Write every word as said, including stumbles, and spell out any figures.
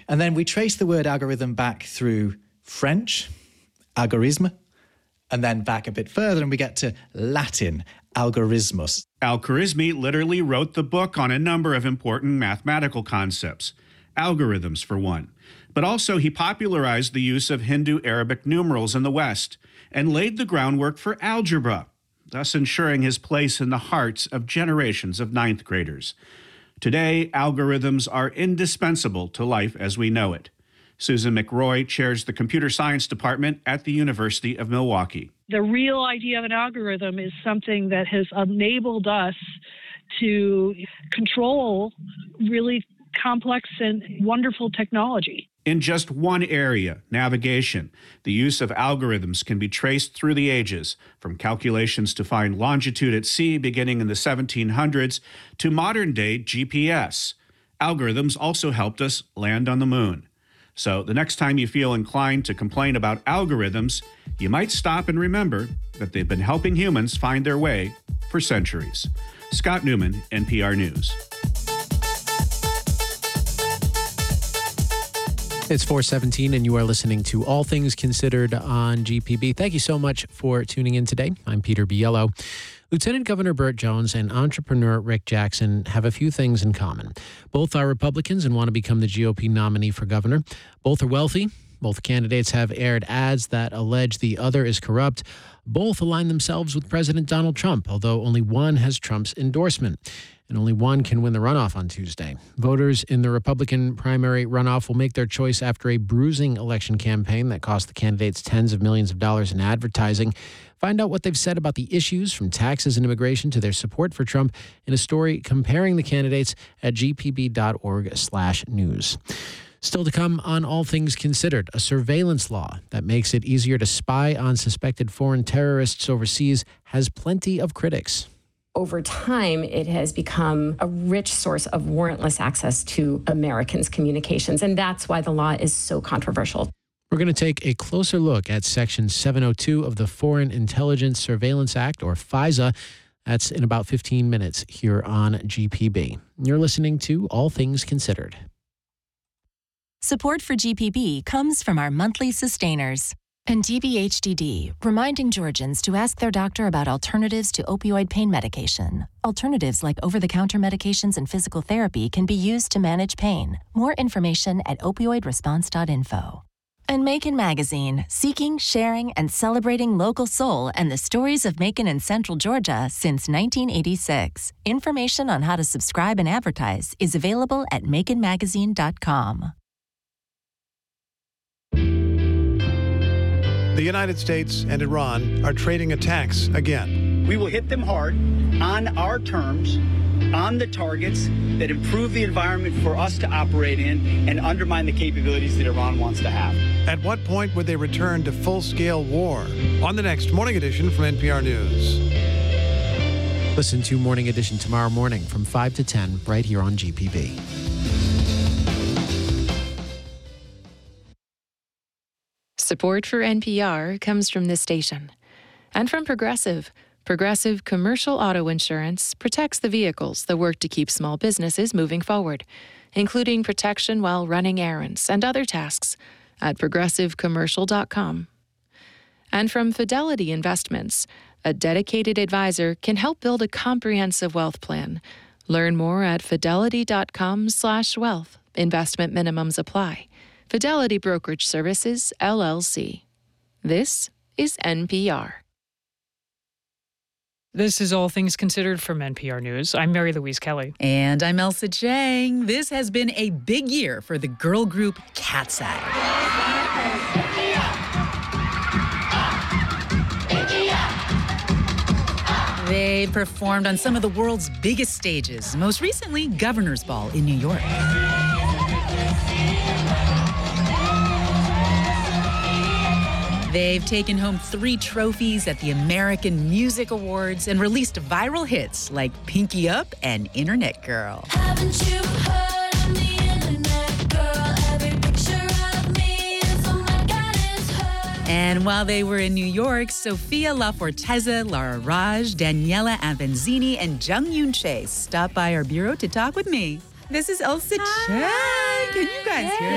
And then we trace the word algorithm back through French, algorithme, and then back a bit further and we get to Latin, algoritmus. Al-Khwarizmi literally wrote the book on a number of important mathematical concepts, algorithms for one. But also he popularized the use of Hindu Arabic numerals in the West and laid the groundwork for algebra, thus ensuring his place in the hearts of generations of ninth graders. Today, algorithms are indispensable to life as we know it. Susan McRoy chairs the computer science department at the University of Milwaukee. The real idea of an algorithm is something that has enabled us to control really complex and wonderful technology. In just one area, navigation, the use of algorithms can be traced through the ages, from calculations to find longitude at sea beginning in the seventeen hundreds to modern-day G P S. Algorithms also helped us land on the moon. So the next time you feel inclined to complain about algorithms, you might stop and remember that they've been helping humans find their way for centuries. Scott Newman, N P R News. It's four seventeen, and you are listening to All Things Considered on G P B. Thank you so much for tuning in today. I'm Peter Biello. Lieutenant Governor Burt Jones and entrepreneur Rick Jackson have a few things in common. Both are Republicans and want to become the G O P nominee for governor. Both are wealthy. Both candidates have aired ads that allege the other is corrupt. Both align themselves with President Donald Trump, although only one has Trump's endorsement. And only one can win the runoff on Tuesday. Voters in the Republican primary runoff will make their choice after a bruising election campaign that cost the candidates tens of millions of dollars in advertising. Find out what they've said about the issues, from taxes and immigration to their support for Trump, in a story comparing the candidates at gpb.org slash news. Still to come on All Things Considered, a surveillance law that makes it easier to spy on suspected foreign terrorists overseas has plenty of critics. Over time, it has become a rich source of warrantless access to Americans' communications, and that's why the law is so controversial. We're going to take a closer look at Section seven oh two of the Foreign Intelligence Surveillance Act, or FISA. That's in about fifteen minutes here on G P B. You're listening to All Things Considered. Support for G P B comes from our monthly sustainers. And D B H D D, reminding Georgians to ask their doctor about alternatives to opioid pain medication. Alternatives like over-the-counter medications and physical therapy can be used to manage pain. More information at opioid response dot info. And Macon Magazine, seeking, sharing, and celebrating local soul and the stories of Macon and Central Georgia since nineteen eighty-six. Information on how to subscribe and advertise is available at macon magazine dot com. The United States and Iran are trading attacks again. We will hit them hard on our terms, on the targets that improve the environment for us to operate in and undermine the capabilities that Iran wants to have. At what point would they return to full-scale war? On the next Morning Edition from N P R News. Listen to Morning Edition tomorrow morning from five to ten right here on G P B. Support for N P R comes from this station and from Progressive. Progressive Commercial Auto Insurance protects the vehicles that work to keep small businesses moving forward, including protection while running errands and other tasks at progressive commercial dot com. And from Fidelity Investments, a dedicated advisor can help build a comprehensive wealth plan. Learn more at fidelity dot com slash wealth. Investment minimums apply. Fidelity Brokerage Services, L L C. This is N P R. This is All Things Considered from N P R News. I'm Mary Louise Kelly. And I'm Elsa Chang. This has been a big year for the girl group Cat's Eye. They performed on some of the world's biggest stages, most recently Governor's Ball in New York. They've taken home three trophies at the American Music Awards and released viral hits like Pinky Up and Internet Girl. Haven't you heard I'm the Internet Girl? Every picture of me is, oh my God, is her. And while they were in New York, Sophia LaForteza, Lara Raj, Daniela Avanzini, and Jung Yoon Che stopped by our bureau to talk with me. This is Elsa Chang. Can you guys hear